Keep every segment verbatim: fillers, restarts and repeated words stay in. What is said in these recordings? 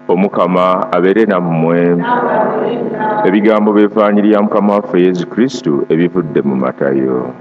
Omukama abeere nammwe. Ebigambo by'Evangiri ya Mukama waffe Yesu Kristo ebivudde mu Matayo.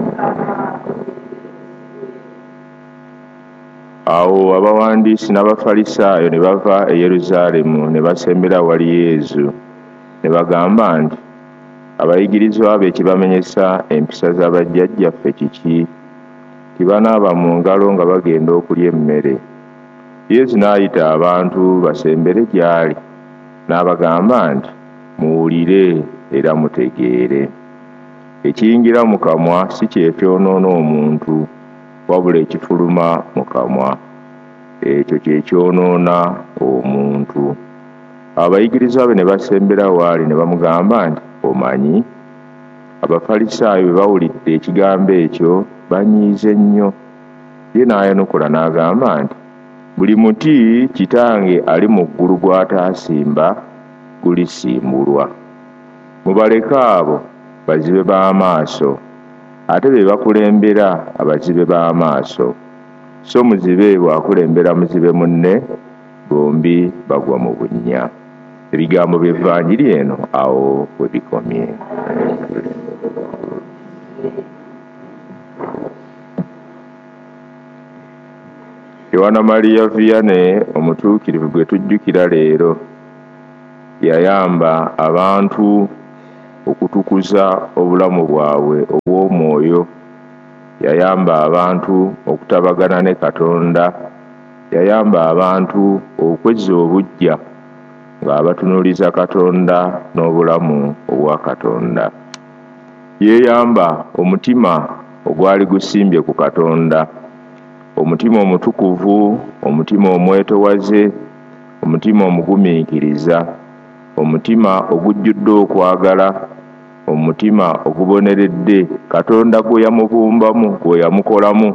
Awo abawandiisi n'Abafalisaayo ne bava e Yerusaalemu ne basembera wali Yesu ne bagamba nti, abayigirizwa be kibamenyesa empisa z'abajjajjaffe kiki? Tibanaaba mu ngalo nga bagenda okulya emmere. Yesu n'ayita abantu basembere gy'ali n'abagamba nti, muwulire era mutegeere. Ekiyingira mu kamwa si kye kyonoona omuntu, wabula ekifuluma mu kamwa, ekyo kye kyonoona omuntu. Abayigirizwa be ne basembera waali ne bamugamba nti, omanyi? Abafalisaayo bwe bawulidde ekigambo ekyo banyiize nnyo. Ye n'ayanukula n'agamba nti, buli muti Kitange ali mu ggulu gw'ataasimba gulisimbulwa. Mubaleke abo bazibe b'amaaso, ate be bakulembera abazibe b'amaaso. So muzibe bw'akulembera muzibe munne, bombi bagwa mu bunnya. Ebigambo by'Evangiri eno awo we bikomye. Yohana Maria Vianney omutuukirivu gwe tujjukira leero yayamba abantu okutukuza obulamu bwabwe obw'omwoyo. Yayamba abantu okutabagana ne Katonda. Yayamba abantu okwezza obuggya ng'abatunuuliza Katonda n'obulamu obwa Katonda. Yeeyamba omutima ogwali gusimbye ku Katonda, omutima omutukuvu, omutima omwetowaze, omutima omugumiikiriza, omutima ogujjudde okwagala, omutima oguboneredde Katonda gwe yamubumbamu, gwe yamukolamu,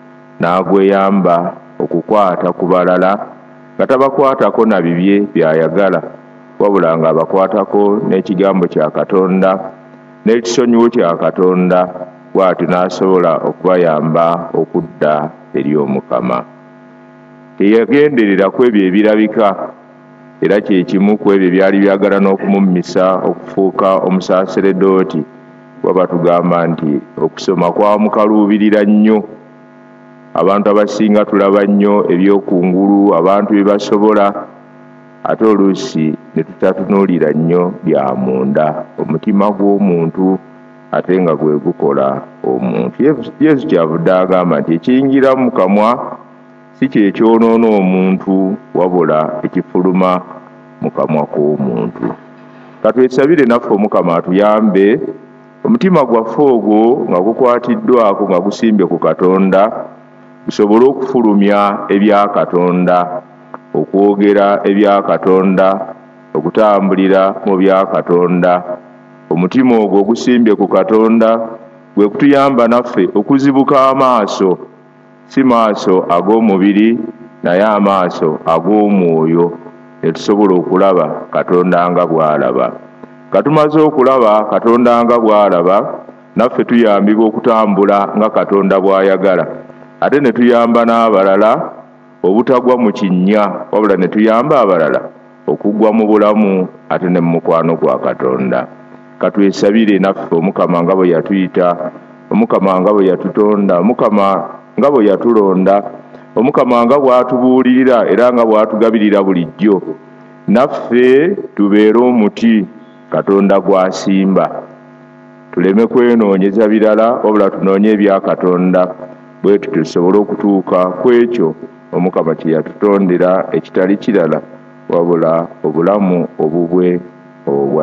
n'agweyamba okukwata ku balala nga tabakwatako na bibye by'ayagala, wabula ng'abakwatako n'ekigambo kya Katonda n'ekisonyiwo kya Katonda, bw'atyo n'asobola okubayamba okudda eri Omukama. Teyagenderera ku ebyo ebirabika, era kye kimu ku ebyo byali byagala n'okumummisa okufuuka omusaaseredooti. Waba tugamba nti okusoma kwamukaluubirira nnyo. Abantu abasinga tulaba nnyo ebyokungulu, abantu bye basobola, ate oluusi ne tutatunuulira nnyo bya munda, omutima gw'omuntu ate nga gwe gukola omuntu. Yesu kyavudde agamba nti ekiyingira mu kamwa si kye kyonoona omuntu, wabula ekifuluma mu kamwa k'omuntu. Katwesabire naffe Omukama atuyambe omutima gwaffe ogwo nga gukwatiddwako nga gusimbye ku Katonda, gusobole okufulumya ebya Katonda, okwogera ebya Katonda, okutambulira mu bya Katonda. Omutima ogwo ogusimbye ku Katonda gwe kutuyamba naffe okuzibuka amaaso, si maaso ag'omubiri naye amaaso ag'omwoyo, ne tusobola okulaba Katonda nga bw'alaba. Katumaze okulaba Katonda nga bw'alaba, naffe tuyambibwa okutambula nga Katonda bw'ayagala, ate ne tuyamba n'abalala obutagwa mu kinnya, wabula ne tuyamba abalala okugwa mu bulamu ate ne mu mukwano gwa Katonda. Katwesabire naffe Omukama nga bwe yatuyita, Omukama nga bwe yatutonda, Omukama nga bwe yatulonda, Omukama nga bw'atubuulirira era nga bw'atugabirira bulijjo, naffe tubeere omuti Katonda gw'asimba. Tuleme kwenoonyeza birala, wabula tunoonye ebya Katonda, bwe tutyo tusobole okutuuka ku ekyo Omukama kye yatutondera ekitali kirala wabula obulamu obubwe obwa